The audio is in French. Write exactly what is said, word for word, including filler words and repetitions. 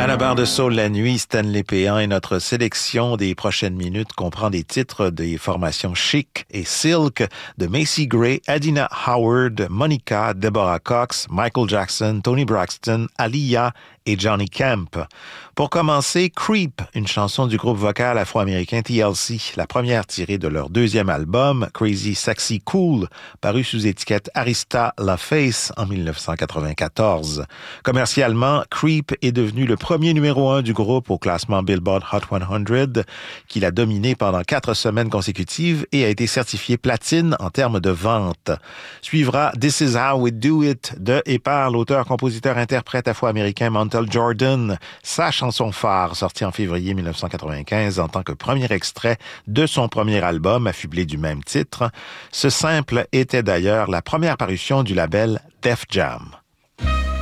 la barre de soul la nuit, Stanley Péan, et notre sélection des prochaines minutes comprend des titres des formations Chic et Silk, de Macy Gray, Adina Howard, Monica, Deborah Cox, Michael Jackson, Toni Braxton, Aaliyah et Johnny Camp. Pour commencer, Creep, une chanson du groupe vocal afro-américain T L C, la première tirée de leur deuxième album, Crazy Sexy Cool, paru sous étiquette Arista La Face en dix-neuf cent quatre-vingt-quatorze. Commercialement, Creep est devenu le premier numéro un du groupe au classement Billboard Hot cent, qu'il a dominé pendant quatre semaines consécutives et a été certifié platine en termes de vente. Suivra This Is How We Do It de et par l'auteur-compositeur-interprète afro-américain Montel Jordan, sa chanson phare sortie en février dix-neuf cent quatre-vingt-quinze en tant que premier extrait de son premier album affublé du même titre. Ce simple était d'ailleurs la première parution du label Def Jam.